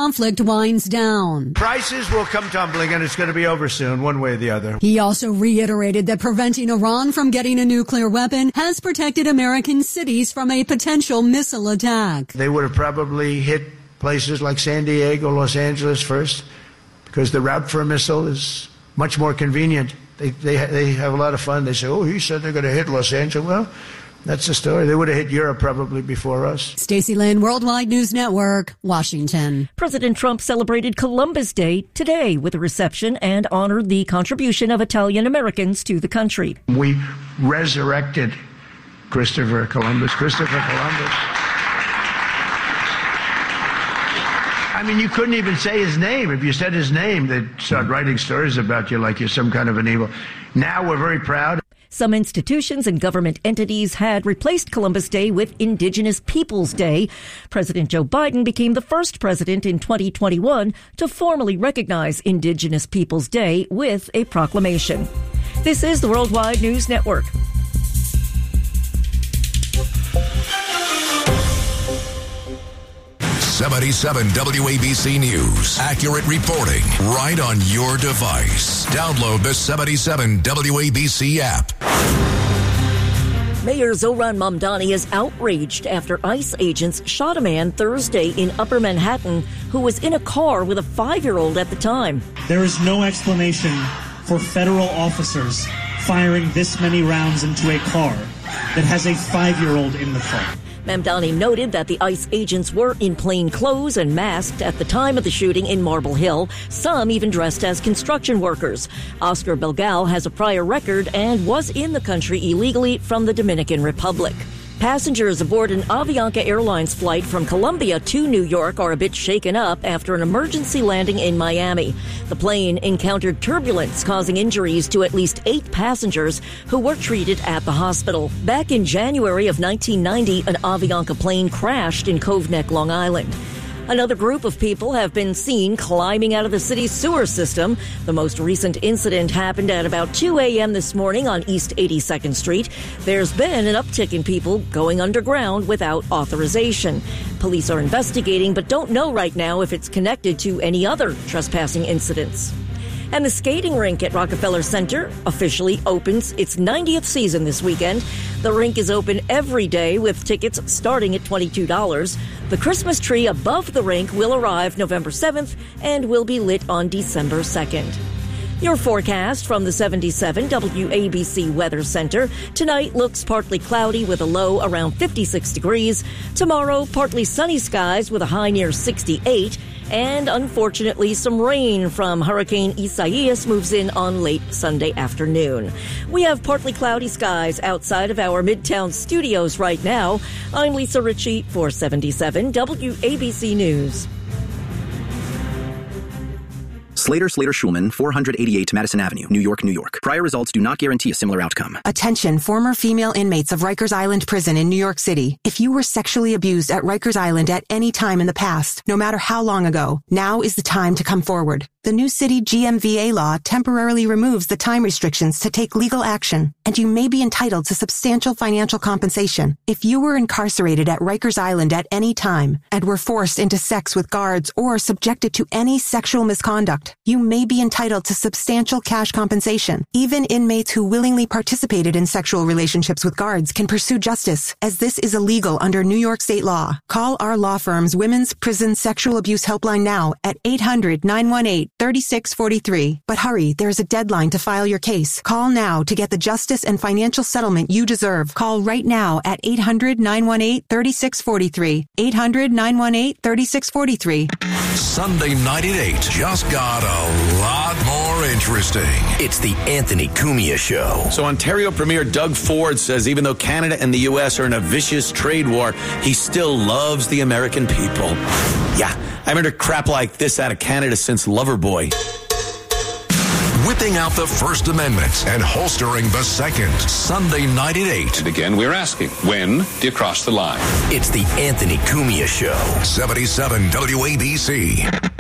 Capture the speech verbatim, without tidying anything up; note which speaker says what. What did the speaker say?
Speaker 1: conflict winds down.
Speaker 2: Prices will come tumbling, and it's going to be over soon, one way or the other.
Speaker 1: He also reiterated that preventing Iran from getting a nuclear weapon has protected American cities from a potential missile attack.
Speaker 2: They would have probably hit places like San Diego, Los Angeles first, because the route for a missile is much more convenient. They, they, they have a lot of fun. They say, oh, he said they're going to hit Los Angeles. Well, that's the story. They would have hit Europe probably before us.
Speaker 1: Stacey Lynn, Worldwide News Network, Washington.
Speaker 3: President Trump celebrated Columbus Day today with a reception and honored the contribution of Italian Americans to the country.
Speaker 2: We resurrected Christopher Columbus. Christopher Columbus. I mean, you couldn't even say his name. If you said his name, they'd start writing stories about you like you're some kind of an evil. Now we're very proud.
Speaker 3: Some institutions and government entities had replaced Columbus Day with Indigenous Peoples Day. President Joe Biden became the first president in twenty twenty-one to formally recognize Indigenous Peoples Day with a proclamation. This is the Worldwide News Network.
Speaker 4: seventy-seven W A B C News. Accurate reporting right on your device. Download the seventy-seven W A B C app.
Speaker 3: Mayor Zohran Mamdani is outraged after ICE agents shot a man Thursday in Upper Manhattan who was in a car with a five-year-old at the time.
Speaker 5: There is no explanation for federal officers firing this many rounds into a car that has a five-year-old in the car.
Speaker 3: Mamdani noted that the ICE agents were in plain clothes and masked at the time of the shooting in Marble Hill, some even dressed as construction workers. Oscar Belgal has a prior record and was in the country illegally from the Dominican Republic. Passengers aboard an Avianca Airlines flight from Colombia to New York are a bit shaken up after an emergency landing in Miami. The plane encountered turbulence, causing injuries to at least eight passengers who were treated at the hospital. Back in January of nineteen ninety, an Avianca plane crashed in Cove Neck, Long Island. Another group of people have been seen climbing out of the city's sewer system. The most recent incident happened at about two a.m. this morning on East eighty-second Street. There's been an uptick in people going underground without authorization. Police are investigating, but don't know right now if it's connected to any other trespassing incidents. And the skating rink at Rockefeller Center officially opens its ninetieth season this weekend. The rink is open every day with tickets starting at twenty-two dollars. The Christmas tree above the rink will arrive November seventh and will be lit on December second. Your forecast from the seventy-seven W A B C Weather Center. Tonight looks partly cloudy with a low around fifty-six degrees. Tomorrow, partly sunny skies with a high near sixty-eight. And unfortunately, some rain from Hurricane Isaias moves in on late Sunday afternoon. We have partly cloudy skies outside of our Midtown studios right now. I'm Lisa Ritchie for seventy-seven W A B C News.
Speaker 6: Slater, Slater, Schulman, four eighty-eight Madison Avenue, New York, New York. Prior results do not guarantee a similar outcome.
Speaker 7: Attention, former female inmates of Rikers Island Prison in New York City. If you were sexually abused at Rikers Island at any time in the past, no matter how long ago, now is the time to come forward. The new city G M V A law temporarily removes the time restrictions to take legal action, and you may be entitled to substantial financial compensation. If you were incarcerated at Rikers Island at any time and were forced into sex with guards or subjected to any sexual misconduct, you may be entitled to substantial cash compensation. Even inmates who willingly participated in sexual relationships with guards can pursue justice, as this is illegal under New York state law. Call our law firm's Women's Prison Sexual Abuse Helpline now at eight hundred, nine one eight, three six four three. But hurry, there is a deadline to file your case. Call now to get the justice and financial settlement you deserve. Call right now at eight hundred, nine one eight, three six four three. eight hundred, nine one eight, three six four three.
Speaker 4: Sunday night at eight just got a lot more interesting.
Speaker 8: It's the Anthony Cumia Show.
Speaker 9: So Ontario Premier Doug Ford says even though Canada and the U S are in a vicious trade war, he still loves the American people. Yeah, I haven't heard crap like this out of Canada since Loverboy.
Speaker 4: Whipping out the First Amendment and holstering the Second. Sunday night at eight.
Speaker 10: And again, we're asking, when do you cross the line?
Speaker 8: It's the Anthony Cumia Show.
Speaker 4: seventy-seven W A B C.